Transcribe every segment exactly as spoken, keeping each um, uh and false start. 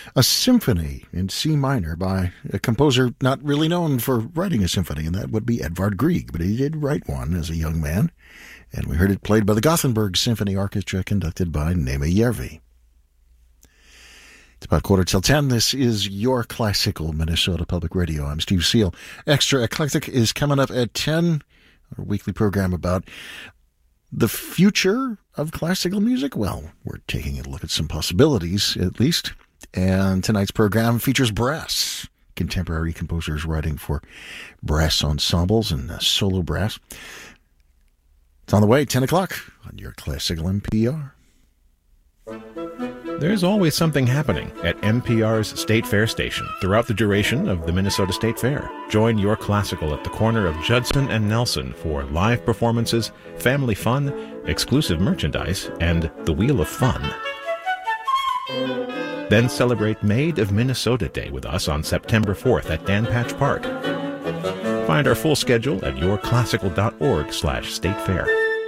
a symphony in C minor by a composer not really known for writing a symphony, and that would be Edvard Grieg, but he did write one as a young man, and we heard it played by the Gothenburg Symphony Orchestra, conducted by Nema Järvi. It's about quarter till ten. This is your classical Minnesota Public Radio. I'm Steve Seal. Extra Eclectic is coming up at ten, our weekly program about the future of classical music. Well, we're taking a look at some possibilities, at least. And tonight's program features brass, contemporary composers writing for brass ensembles and uh, solo brass. It's on the way, ten o'clock on your classical N P R. There's always something happening at N P R's State Fair station throughout the duration of the Minnesota State Fair. Join Your Classical at the corner of Judson and Nelson for live performances, family fun, exclusive merchandise, and the Wheel of Fun. Then celebrate Maid of Minnesota Day with us on September fourth at Dan Patch Park. Find our full schedule at yourclassical.org slash state fair.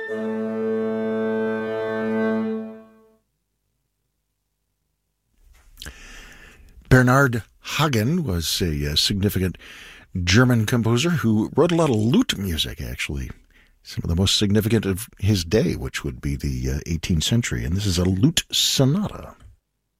Bernhard Hagen was a, a significant German composer who wrote a lot of lute music, actually. Some of the most significant of his day, which would be the uh, eighteenth century. And this is a lute sonata.